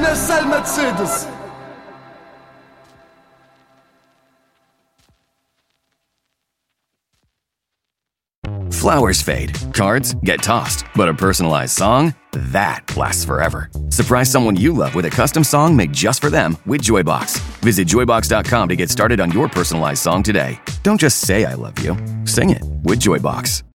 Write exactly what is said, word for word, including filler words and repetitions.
نسى المرسيدس. Flowers fade, cards get tossed, but a personalized song, that lasts forever. Surprise someone you love with a custom song made just for them with Joybox. Visit joybox dot com to get started on your personalized song today. Don't just say I love you, sing it with Joybox.